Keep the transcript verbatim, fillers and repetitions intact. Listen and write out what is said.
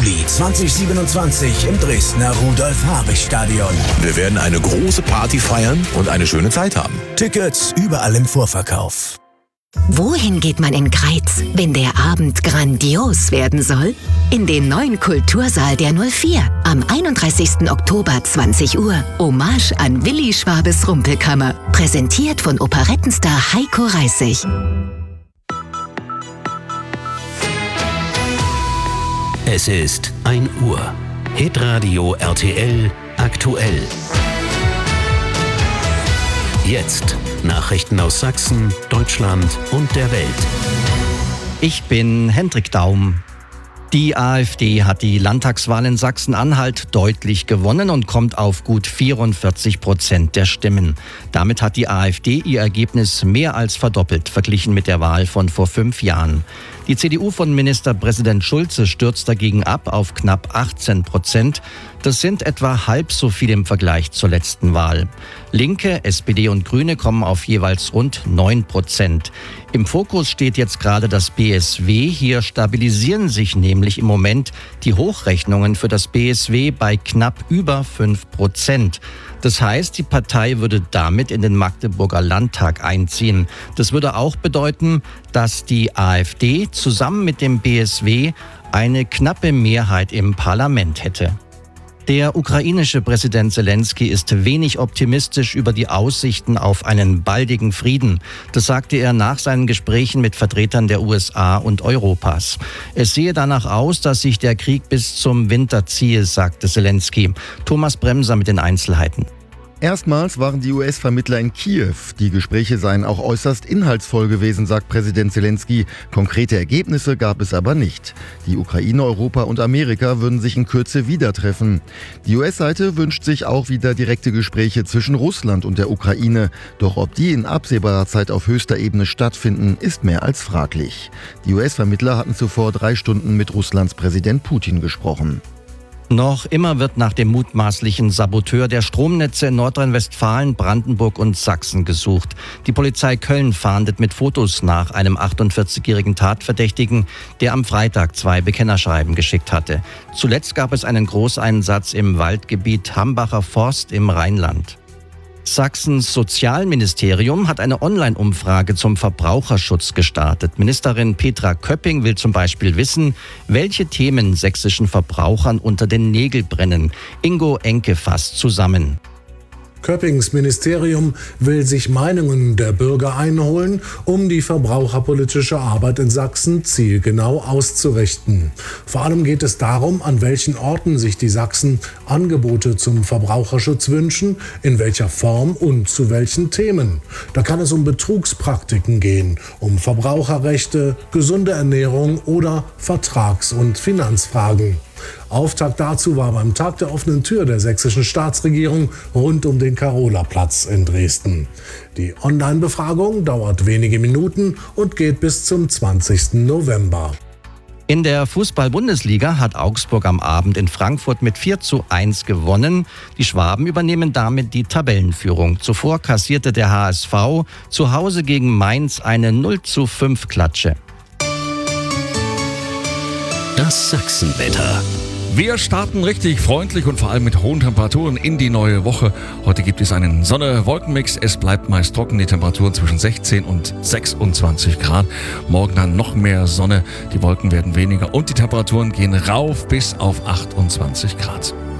Juli zweitausendsiebenundzwanzig im Dresdner Rudolf-Habich-Stadion. Wir werden eine große Party feiern und eine schöne Zeit haben. Tickets überall im Vorverkauf. Wohin geht man in Greiz, wenn der Abend grandios werden soll? In den neuen Kultursaal der null vier. Am einunddreißigsten Oktober zwanzig Uhr. Hommage an Willi Schwabes Rumpelkammer. Präsentiert von Operettenstar Heiko Reissig. Es ist ein Uhr. Hitradio R T L aktuell. Jetzt Nachrichten aus Sachsen, Deutschland und der Welt. Ich bin Hendrik Daum. Die AfD hat die Landtagswahl in Sachsen-Anhalt deutlich gewonnen und kommt auf gut vierundvierzig Prozent der Stimmen. Damit hat die AfD ihr Ergebnis mehr als verdoppelt, verglichen mit der Wahl von vor fünf Jahren. Die C D U von Ministerpräsident Schulze stürzt dagegen ab auf knapp achtzehn Prozent. Das sind etwa halb so viel im Vergleich zur letzten Wahl. Linke, S P D und Grüne kommen auf jeweils rund neun Prozent. Im Fokus steht jetzt gerade das B S W. Hier stabilisieren sich nämlich im Moment die Hochrechnungen für das B S W bei knapp über fünf Prozent. Das heißt, die Partei würde damit in den Magdeburger Landtag einziehen. Das würde auch bedeuten, dass die AfD zusammen mit dem B S W eine knappe Mehrheit im Parlament hätte. Der ukrainische Präsident Selenskyj ist wenig optimistisch über die Aussichten auf einen baldigen Frieden. Das sagte er nach seinen Gesprächen mit Vertretern der U S A und Europas. Es sehe danach aus, dass sich der Krieg bis zum Winter ziehe, sagte Selenskyj. Thomas Bremser mit den Einzelheiten. Erstmals waren die U S-Vermittler in Kiew. Die Gespräche seien auch äußerst inhaltsvoll gewesen, sagt Präsident Selenskyj. Konkrete Ergebnisse gab es aber nicht. Die Ukraine, Europa und Amerika würden sich in Kürze wieder treffen. Die U S-Seite wünscht sich auch wieder direkte Gespräche zwischen Russland und der Ukraine. Doch ob die in absehbarer Zeit auf höchster Ebene stattfinden, ist mehr als fraglich. Die U S-Vermittler hatten zuvor drei Stunden mit Russlands Präsident Putin gesprochen. Noch immer wird nach dem mutmaßlichen Saboteur der Stromnetze in Nordrhein-Westfalen, Brandenburg und Sachsen gesucht. Die Polizei Köln fahndet mit Fotos nach einem achtundvierzigjährigen Tatverdächtigen, der am Freitag zwei Bekennerschreiben geschickt hatte. Zuletzt gab es einen Großeinsatz im Waldgebiet Hambacher Forst im Rheinland. Sachsens Sozialministerium hat eine Online-Umfrage zum Verbraucherschutz gestartet. Ministerin Petra Köpping will zum Beispiel wissen, welche Themen sächsischen Verbrauchern unter den Nägeln brennen. Ingo Enke fasst zusammen. Köppings Ministerium will sich Meinungen der Bürger einholen, um die verbraucherpolitische Arbeit in Sachsen zielgenau auszurichten. Vor allem geht es darum, an welchen Orten sich die Sachsen Angebote zum Verbraucherschutz wünschen, in welcher Form und zu welchen Themen. Da kann es um Betrugspraktiken gehen, um Verbraucherrechte, gesunde Ernährung oder Vertrags- und Finanzfragen. Auftakt dazu war beim Tag der offenen Tür der sächsischen Staatsregierung rund um den Carolaplatz in Dresden. Die Online-Befragung dauert wenige Minuten und geht bis zum zwanzigsten November. In der Fußball-Bundesliga hat Augsburg am Abend in Frankfurt mit vier zu eins gewonnen. Die Schwaben übernehmen damit die Tabellenführung. Zuvor kassierte der H S V zu Hause gegen Mainz eine null zu fünf Klatsche. Das Sachsenwetter. Wir starten richtig freundlich und vor allem mit hohen Temperaturen in die neue Woche. Heute gibt es einen Sonne-Wolken-Mix. Es bleibt meist trocken, die Temperaturen zwischen sechzehn und sechsundzwanzig Grad. Morgen dann noch mehr Sonne, die Wolken werden weniger und die Temperaturen gehen rauf bis auf achtundzwanzig Grad.